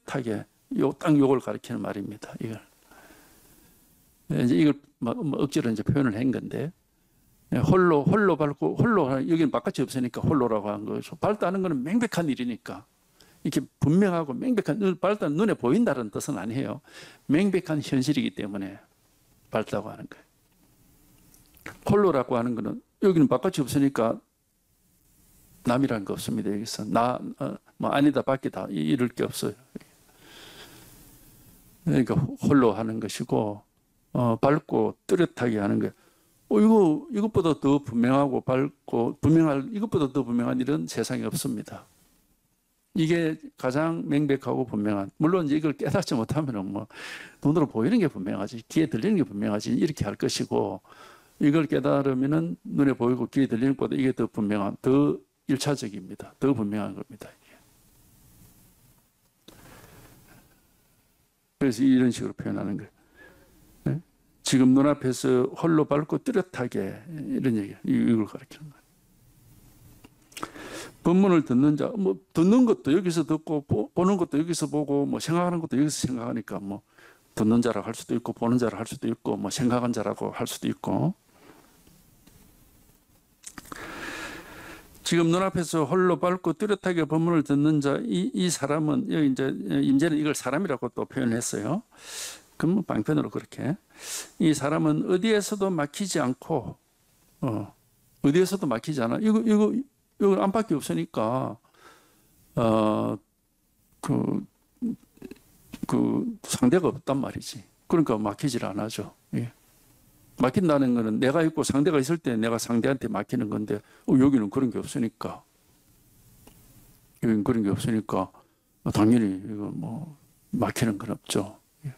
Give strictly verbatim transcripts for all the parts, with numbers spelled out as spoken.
뚜렷하게 요, 딱 요걸 가리키는 말입니다. 이걸. 이제 이걸 뭐, 뭐 억지로 이제 표현을 한 건데, 홀로, 홀로 밟고, 홀로, 여기는 바깥이 없으니까 홀로라고 한 거죠. 밟다는 거는 명백한 일이니까. 이렇게 분명하고 명백한, 밟다는 눈에 보인다는 뜻은 아니에요. 명백한 현실이기 때문에 밟다고 하는 거예요. 홀로라고 하는 거는 여기는 바깥이 없으니까 남이라는 거 없습니다. 여기서 나, 어, 뭐 아니다, 밖이다 이럴 게 없어요. 그러니까 홀로 하는 것이고, 어, 밝고 뚜렷하게 하는 거예요. 어, 이거, 이것보다 더 분명하고 밝고, 분명할, 이것보다 더 분명한 일은 세상에 없습니다. 이게 가장 명백하고 분명한, 물론 이걸 깨닫지 못하면 뭐, 눈으로 보이는 게 분명하지, 귀에 들리는 게 분명하지, 이렇게 할 것이고, 이걸 깨달으면은 눈에 보이고 귀에 들리는 것보다 이게 더 분명한, 더 일차적입니다. 더 분명한 겁니다. 이게. 그래서 이런 식으로 표현하는 거예요. 네? 지금 눈앞에서 홀로 밝고 뚜렷하게, 이런 얘기예요. 이걸 가르치는 거예요. 본문을 듣는 자, 뭐, 듣는 것도 여기서 듣고, 보, 보는 것도 여기서 보고, 뭐, 생각하는 것도 여기서 생각하니까, 뭐, 듣는 자라고 할 수도 있고, 보는 자라고 할 수도 있고, 뭐, 생각한 자라고 할 수도 있고. 지금 눈앞에서 홀로 밝고 뚜렷하게 본문을 듣는 자, 이, 이 사람은, 여기 이제, 임재는 이걸 사람이라고 또 표현했어요. 그럼 방편으로 그렇게. 이 사람은 어디에서도 막히지 않고, 어, 어디에서도 막히지 않아. 이거, 이거, 이거 안팎이 없으니까, 어, 그, 그, 상대가 없단 말이지. 그러니까 막히질 않아죠. 예. 막힌다는 거는 내가 있고 상대가 있을 때 내가 상대한테 막히는 건데, 어, 여기는 그런 게 없으니까. 여기는 그런 게 없으니까, 당연히 이거 뭐, 막히는 건 없죠. 예.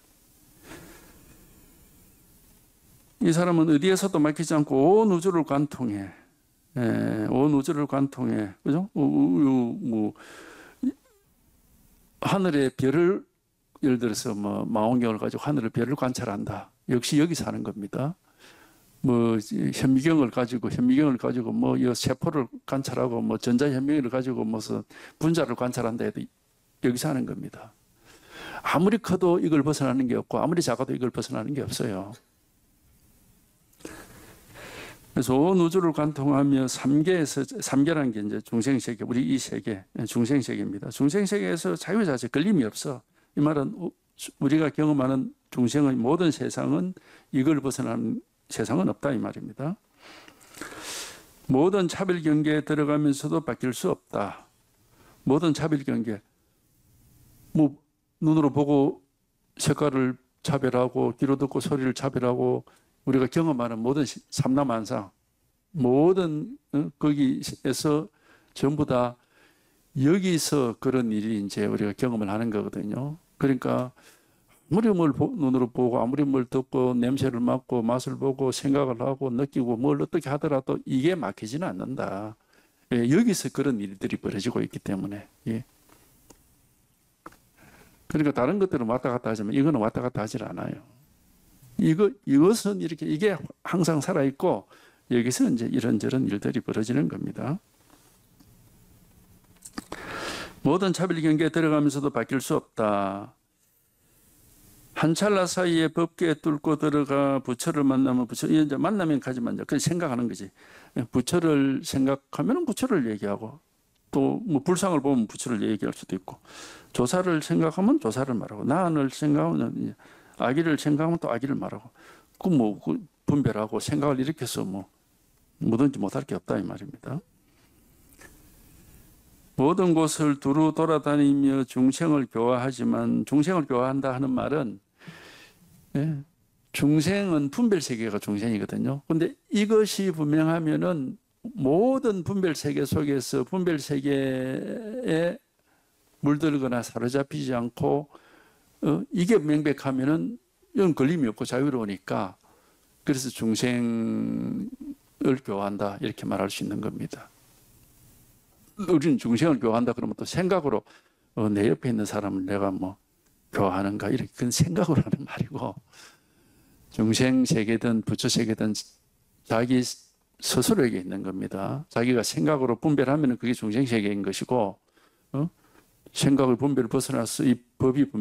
이 사람은 어디에서도 막히지 않고 온 우주를 관통해. 예, 온 우주를 관통해. 그죠? 어, 어, 뭐, 하늘의 별을, 예를 들어서 뭐, 망원경을 가지고 하늘의 별을 관찰한다. 역시 여기 사는 겁니다. 뭐, 현미경을 가지고, 현미경을 가지고 뭐, 이 세포를 관찰하고, 뭐, 전자현미경을 가지고 무슨 분자를 관찰한다 해도 여기 사는 겁니다. 아무리 커도 이걸 벗어나는 게 없고, 아무리 작아도 이걸 벗어나는 게 없어요. 그래서 온 우주를 관통하며 삼계에서, 삼계라는 게 이제 중생세계, 우리 이 세계, 중생세계입니다. 중생세계에서 자유자재, 걸림이 없어. 이 말은 우리가 경험하는 중생의 모든 세상은 이걸 벗어나는 세상은 없다 이 말입니다. 모든 차별 경계에 들어가면서도 바뀔 수 없다. 모든 차별 경계. 뭐, 눈으로 보고 색깔을 차별하고, 귀로 듣고 소리를 차별하고, 우리가 경험하는 모든 삼라만상, 모든 거기에서 전부 다 여기서 그런 일이 이제 우리가 경험을 하는 거거든요. 그러니까 아무리 뭘 눈으로 보고 아무리 뭘 듣고 냄새를 맡고 맛을 보고 생각을 하고 느끼고 뭘 어떻게 하더라도 이게 막히지는 않는다. 예, 여기서 그런 일들이 벌어지고 있기 때문에. 예. 그러니까 다른 것들은 왔다 갔다 하지만 이거는 왔다 갔다 하질 않아요. 이거, 이것은 이렇게, 이게 항상 살아있고, 여기서 이제 이런저런 일들이 벌어지는 겁니다. 모든 차별 경계에 들어가면서도 바뀔 수 없다. 한 찰나 사이에 법계에 뚫고 들어가 부처를 만나면 부처, 이제 만나면 가지만 이제 그냥 생각하는 거지. 부처를 생각하면 부처를 얘기하고, 또 뭐 불상을 보면 부처를 얘기할 수도 있고, 조사를 생각하면 조사를 말하고, 나를 생각하면 아기를 생각하면 또 아기를 말하고, 그 뭐 분별하고 생각을 일으켜서 뭐 뭐든지 못할 게 없다 이 말입니다. 모든 곳을 두루 돌아다니며 중생을 교화하지만, 중생을 교화한다 하는 말은, 예, 중생은 분별 세계가 중생이거든요. 근데 이것이 분명하면은 모든 분별 세계 속에서 분별 세계에 물들거나 사로잡히지 않고, 어, 이게 명백하면은 이건 걸림이 없고 자유로우니까, 그래서 중생을 교화한다 이렇게 말할 수 있는 겁니다. 우리는 중생을 교화한다 그러면 또 생각으로, 어, 내 옆에 있는 사람을 내가 뭐 교화하는가 이렇게 그건 생각으로 하는 말이고, 중생 세계든 부처 세계든 자기 스스로에게 있는 겁니다. 자기가 생각으로 분별하면 그게 중생 세계인 것이고, 어? 생각의 분별을 벗어나서 이 법이